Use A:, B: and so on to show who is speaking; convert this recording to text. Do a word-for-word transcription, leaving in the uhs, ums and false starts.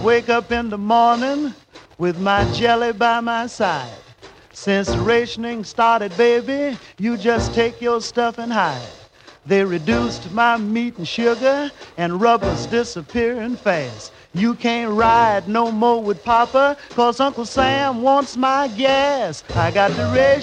A: wake up in the morning with my jelly by my side. Since rationing started, baby, you just take your stuff and hide. They reduced my meat and sugar, and rubber's disappearing fast. You can't ride no more with Papa, 'cause Uncle Sam wants my gas. I got the ration